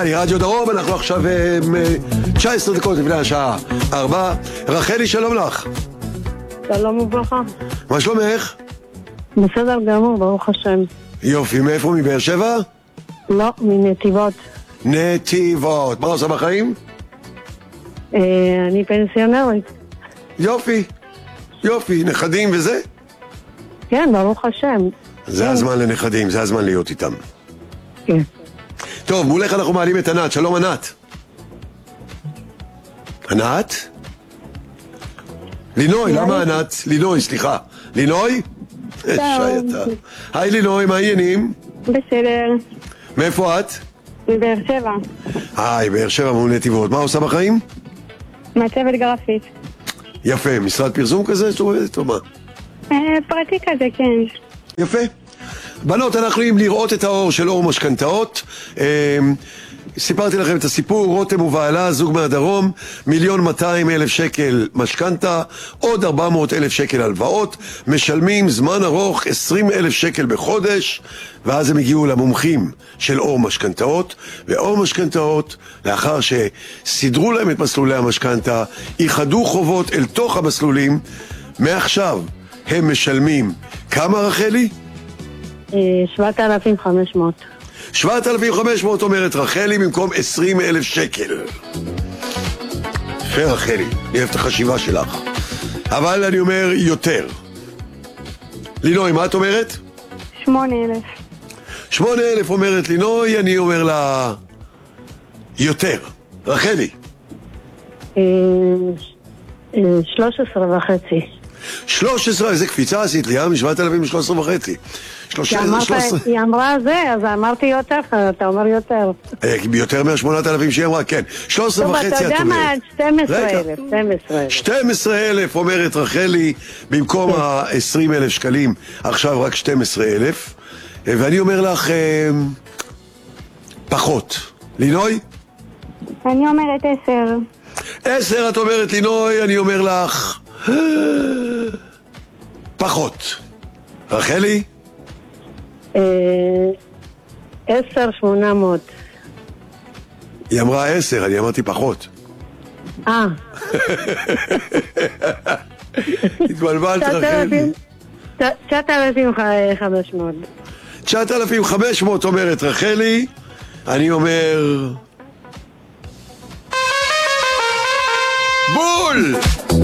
רדיו דרום, אנחנו עכשיו 19 דקות לפני השעה 4. רחלי, שלום לך. שלום וברכה. מה שלומך? בסדר גמור, ברוך השם. יופי, מאיפה? מבאר שבע? לא, מנתיבות. נתיבות. מה עושה בחיים? אני פנסיונרית. יופי, יופי, נכדים וזה? כן, ברוך השם. זה הזמן לנכדים, זה הזמן להיות איתם. כן. טוב, מולך אנחנו מעלים את ענת. שלום ענת. ענת? לינוי, למה ענת? לינוי, סליחה. לינוי? שי אתה. היי לינוי, מה העניינים? בסדר. מאיפה את? מבאר שבע. היי, באר שבע מול נתיבות. מה עושה בחיים? מעצבת גרפית. יפה, משרד פרסום כזה? שומעת או מה? פרטי כזה, כן. יפה. בנות, אנחנו עם לראות את האור של אור משכנתאות. סיפרתי לכם את הסיפור, רותם ובעלה, זוג מהדרום, 1,200,000 שקל משכנתה, עוד 400,000 שקל הלוואות, משלמים זמן ארוך 20,000 שקל בחודש, ואז הם הגיעו למומחים של אור משכנתאות, ואור משכנתאות, לאחר שסידרו להם את מסלולי המשכנתה, איחדו חובות אל תוך המסלולים, מעכשיו הם משלמים כמה, רחלי? 7,500. 7,500 אומרת רחלי במקום 20,000 שקל. יפה רחלי, אני אוהב את החשיבה שלך. אבל אני אומר יותר. לינוי, מה את אומרת? 8,000. 8,000 אומרת לינוי, אני אומר לה יותר. רחלי. 13,500. 13, איזה קפיצה עשית לי, מ-7,000 ל-13,500. היא אמרה זה, אז אמרתי יותר, אתה אומר יותר. יותר מה-8,000 שהיא אמרה, כן. 13,500 את אומרת. אתה יודע מה? 12,000. 12,000 אומרת רחלי, במקום ה-20,000 שקלים, עכשיו רק 12,000. ואני אומר לך, פחות. לינוי? אני אומרת 10. 10 את אומרת לינוי, אני אומר לך פחות. רחלי? 10,800. היא אמרה 10, אני אמרתי פחות. התבלבלת רחלי. 9,500. 9,500 אומרת רחלי, אני אומר בול!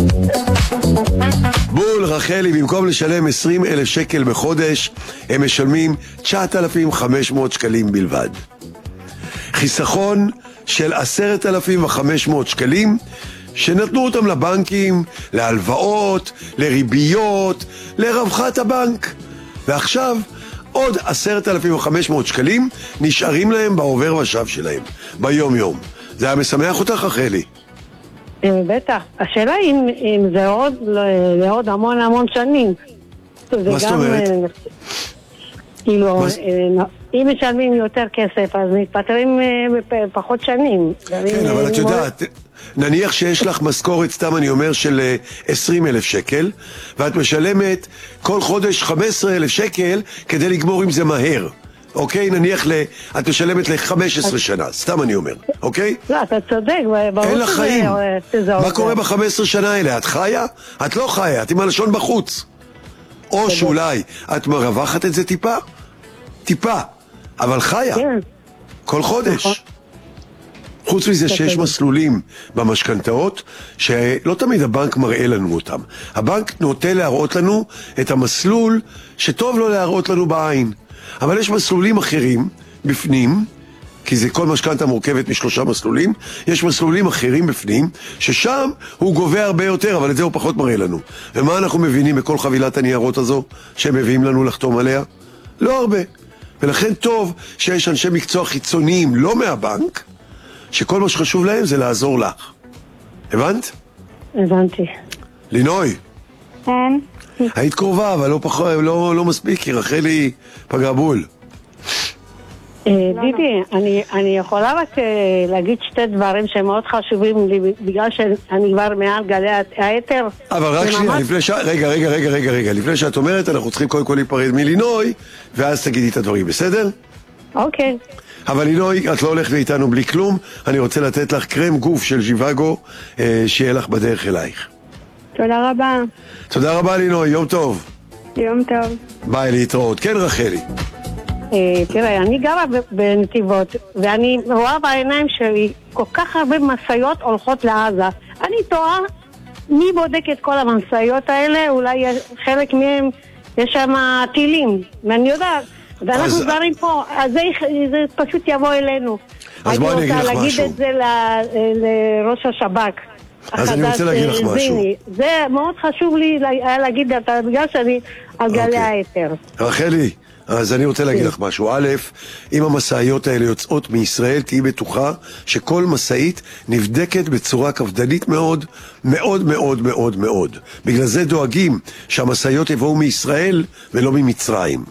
בול, רחלי, במקום לשלם 20,000 שקל בחודש, הם משלמים 9,500 שקלים בלבד. חיסכון של 10,500 שקלים, שנתנו אותם לבנקים, להלוואות, לריביות, לרווחת הבנק. ועכשיו עוד 10,500 שקלים נשארים להם בעובר ושב שלהם, ביום יום. זה היה משמח אותך, רחלי? בטח. השאלה אם זה עוד המון שנים. מה זאת אומרת? כאילו, אם משלמים יותר כסף, אז מתפטרים פחות שנים. כן, אבל את יודעת, נניח שיש לך משכורת, סתם אני אומר, של 20,000 שקל, ואת משלמת כל חודש 15,000 שקל כדי לגמור עם זה מהר. אוקיי? נניח את משלמת ל-15 שנה, סתם אני אומר, אוקיי? לא, אתה צודק, אין לך חיים. מה קורה ב-15 שנה האלה? את חיה? את לא חיה, את עם הלשון בחוץ. או שאולי את מרווחת את זה טיפה? טיפה, אבל חיה. כל חודש. חוץ מזה שיש מסלולים במשכנתאות שלא תמיד הבנק מראה לנו אותם. הבנק נוטה להראות לנו את המסלול שטוב לו להראות לנו בעין. אבל יש מסלולים אחרים בפנים, כי זה כל משכנתה מורכבת מ3 מסלולים, יש מסלולים אחרים בפנים, ששם הוא גובה הרבה יותר, אבל את זה הוא פחות מראה לנו. ומה אנחנו מבינים בכל חבילת הניירות הזו שהם מביאים לנו לחתום עליה? לא הרבה. ולכן טוב שיש אנשי מקצוע חיצוניים, לא מהבנק, שכל מה שחשוב להם זה לעזור לך. הבנת? הבנתי. לינוי? כן. היית קרובה, אבל לא מספיק, כי רחלי פגעה בול. דידי, אני יכולה רק להגיד שתי דברים שמאוד חשובים לי, בגלל שאני כבר מעל גלי היתר. אבל רק שנייה, רגע, לפני שאת אומרת, אנחנו צריכים קודם כל להיפרד מלינוי, ואז תגידי את הדברים, בסדר? אוקיי. אבל לינוי, את לא הולכת איתנו בלי כלום. אני רוצה לתת לך קרם גוף של ז'יוואגו, שיהיה לך בדרך אלייך. תודה רבה. תודה רבה לינוי, יום טוב. יום טוב. ביי, להתראות. כן, רחלי. תראה, אני גרה בנתיבות, ואני רואה בעיניים שלי כל כך הרבה משאיות הולכות לעזה. אני תוהה מי בודק את כל המשאיות האלה, אולי חלק מהם יש שם טילים, ואני יודעת, ואנחנו גרים פה, אז זה פשוט יבוא אלינו. אז בואי אני אגיד לך משהו. אני רוצה להגיד את זה לראש השב"כ. אז אני רוצה להגיד לך משהו. זה מאוד חשוב לי להגיד, בגלל שאני על גלי היתר. רחלי, אז אני רוצה להגיד לך משהו. א', אם המסעיות האלה יוצאות מישראל, תהי בטוחה שכל מסעית נבדקת בצורה קפדנית מאוד, מאוד מאוד מאוד מאוד. בגלל זה דואגים שהמסעיות יבואו מישראל ולא ממצרים.